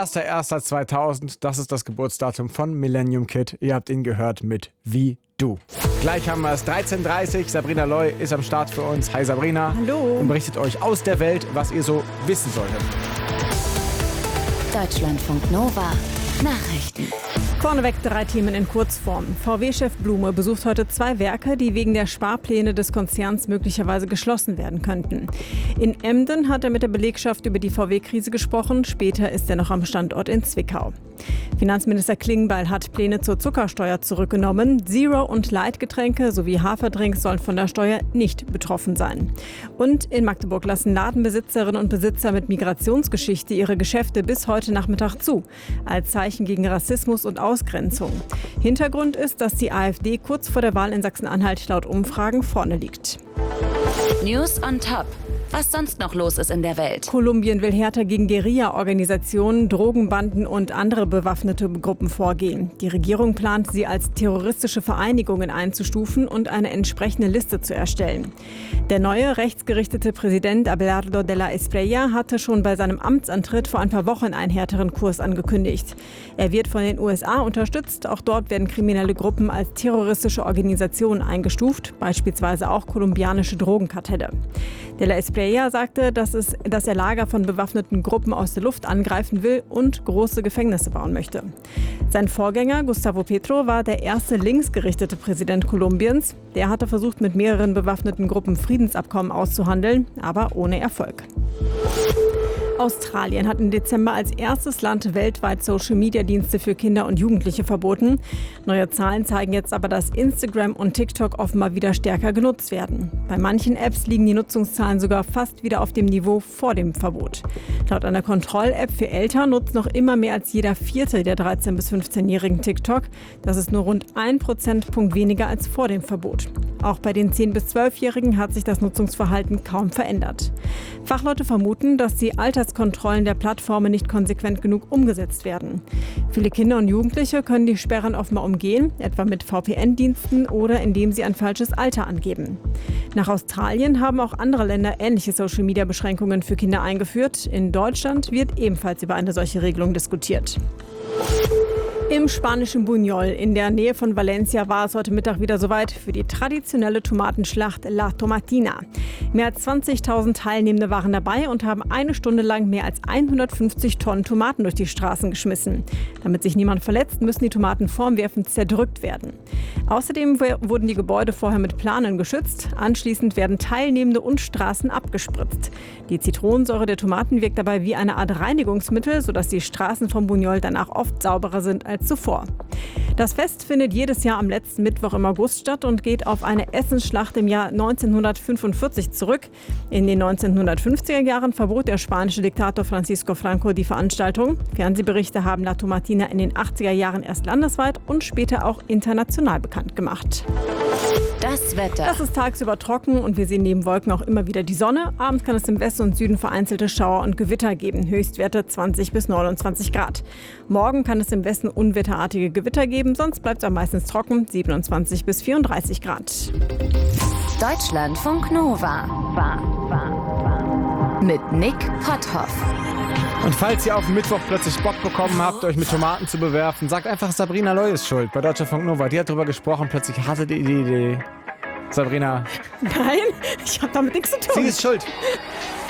1.1.2000, das ist das Geburtsdatum von Millennium Kid. Ihr habt ihn gehört mit Wie du. Gleich haben wir es 13.30 Uhr. Sabrina Loy ist am Start für uns. Hi Sabrina. Hallo. Und berichtet euch aus der Welt, was ihr so wissen solltet. Deutschlandfunk Nova Nachrichten. Vorneweg 3 Themen in Kurzform. VW-Chef Blume besucht heute 2 Werke, die wegen der Sparpläne des Konzerns möglicherweise geschlossen werden könnten. In Emden hat er mit der Belegschaft über die VW-Krise gesprochen. Später ist er noch am Standort in Zwickau. Finanzminister Klingbeil hat Pläne zur Zuckersteuer zurückgenommen. Zero- und Light-Getränke sowie Haferdrinks sollen von der Steuer nicht betroffen sein. Und in Magdeburg lassen Ladenbesitzerinnen und Besitzer mit Migrationsgeschichte ihre Geschäfte bis heute Nachmittag zu, als Zeichen gegen Rassismus und Ausgrenzung. Hintergrund ist, dass die AfD kurz vor der Wahl in Sachsen-Anhalt laut Umfragen vorne liegt. News on Top. Was sonst noch los ist in der Welt. Kolumbien will härter gegen Guerilla-Organisationen, Drogenbanden und andere bewaffnete Gruppen vorgehen. Die Regierung plant, sie als terroristische Vereinigungen einzustufen und eine entsprechende Liste zu erstellen. Der neue rechtsgerichtete Präsident Abelardo de la Espriella hatte schon bei seinem Amtsantritt vor ein paar Wochen einen härteren Kurs angekündigt. Er wird von den USA unterstützt. Auch dort werden kriminelle Gruppen als terroristische Organisationen eingestuft, beispielsweise auch kolumbianische Drogenkartelle. De la Espriella sagte, dass er Lager von bewaffneten Gruppen aus der Luft angreifen will und große Gefängnisse bauen möchte. Sein Vorgänger Gustavo Petro war der erste linksgerichtete Präsident Kolumbiens. Der hatte versucht, mit mehreren bewaffneten Gruppen Friedensabkommen auszuhandeln, aber ohne Erfolg. Australien hat im Dezember als erstes Land weltweit Social-Media-Dienste für Kinder und Jugendliche verboten. Neue Zahlen zeigen jetzt aber, dass Instagram und TikTok offenbar wieder stärker genutzt werden. Bei manchen Apps liegen die Nutzungszahlen sogar fast wieder auf dem Niveau vor dem Verbot. Laut einer Kontroll-App für Eltern nutzt noch immer mehr als jeder Vierte der 13- bis 15-Jährigen TikTok. Das ist nur rund 1 Prozentpunkt weniger als vor dem Verbot. Auch bei den 10- bis 12-Jährigen hat sich das Nutzungsverhalten kaum verändert. Fachleute vermuten, dass die Alterskontrollen der Plattformen nicht konsequent genug umgesetzt werden. Viele Kinder und Jugendliche können die Sperren offenbar umgehen, etwa mit VPN-Diensten oder indem sie ein falsches Alter angeben. Nach Australien haben auch andere Länder ähnliche Social-Media-Beschränkungen für Kinder eingeführt. In Deutschland wird ebenfalls über eine solche Regelung diskutiert. Im spanischen Buñol in der Nähe von Valencia war es heute Mittag wieder soweit für die traditionelle Tomatenschlacht La Tomatina. Mehr als 20.000 Teilnehmende waren dabei und haben eine Stunde lang mehr als 150 Tonnen Tomaten durch die Straßen geschmissen. Damit sich niemand verletzt, müssen die Tomaten vorm Werfen zerdrückt werden. Außerdem wurden die Gebäude vorher mit Planen geschützt. Anschließend werden Teilnehmende und Straßen abgespritzt. Die Zitronensäure der Tomaten wirkt dabei wie eine Art Reinigungsmittel, sodass die Straßen von Buñol danach oft sauberer sind als zuvor. Das Fest findet jedes Jahr am letzten Mittwoch im August statt und geht auf eine Essensschlacht im Jahr 1945 zurück. In den 1950er Jahren verbot der spanische Diktator Francisco Franco die Veranstaltung. Fernsehberichte haben La Tomatina in den 80er Jahren erst landesweit und später auch international bekannt gemacht. Das Wetter. Das ist tagsüber trocken und wir sehen neben Wolken auch immer wieder die Sonne. Abends kann es im Westen und Süden vereinzelte Schauer und Gewitter geben. Höchstwerte 20 bis 29 Grad. Morgen kann es im Westen unwetterartige Gewitter geben, sonst bleibt es auch meistens trocken, 27 bis 34 Grad. Deutschlandfunk Nova. Mit Nick Potthoff. Und falls ihr auf Mittwoch plötzlich Bock bekommen habt, euch mit Tomaten zu bewerfen, sagt einfach, Sabrina Loy ist schuld. Bei Deutschlandfunk Nova, die hat drüber gesprochen, plötzlich hatte die Idee. Sabrina. Nein, ich habe damit nichts zu tun. Sie ist schuld.